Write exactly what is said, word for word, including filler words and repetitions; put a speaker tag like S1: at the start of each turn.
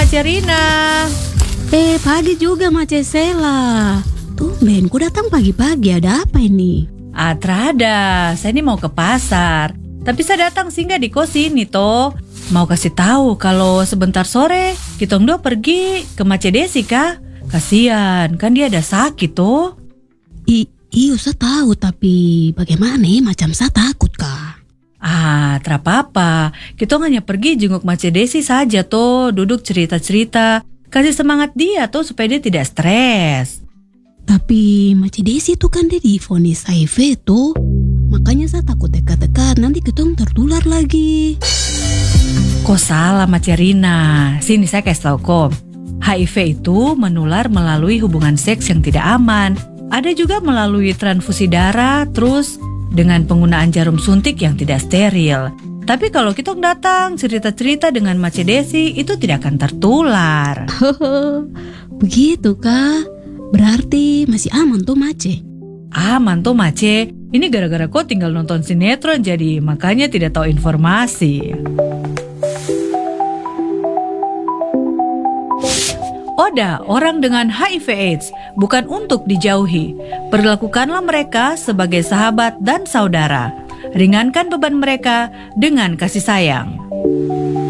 S1: Mace Rina.
S2: Eh, pagi juga Mace Sela. Tumben, ku datang pagi-pagi, ada apa ini?
S1: Ah, terada, saya ini mau ke pasar. Tapi saya datang singgah di kos ini toh. Mau kasih tahu kalau sebentar sore kitong dua pergi ke Mace Desi kah? Kasian, kan dia ada sakit toh.
S2: I, iyo, saya tahu, tapi bagaimana ya? Macam saya takut kah?
S1: Ah, terapa-apa. Kita hanya pergi jenguk Mace Desi saja toh, duduk cerita-cerita. Kasih semangat dia toh supaya dia tidak stres.
S2: Tapi Mace Desi itu kan dia divonis H I V tuh. Makanya saya takut dekat-dekat, nanti ketong tertular lagi.
S1: Kok salah Mace Rina? Sini saya kasih tahu kok. H I V itu menular melalui hubungan seks yang tidak aman. Ada juga melalui transfusi darah, terus dengan penggunaan jarum suntik yang tidak steril. Tapi kalau kita datang cerita-cerita dengan Mace Desi, itu tidak akan tertular.
S2: Begitu kah? Berarti masih aman tuh Mace?
S1: Aman tuh Mace. Ini gara-gara kau tinggal nonton sinetron jadi makanya tidak tahu informasi. Oda, orang dengan H I V AIDS bukan untuk dijauhi. Perlakukanlah mereka sebagai sahabat dan saudara. Ringankan beban mereka dengan kasih sayang.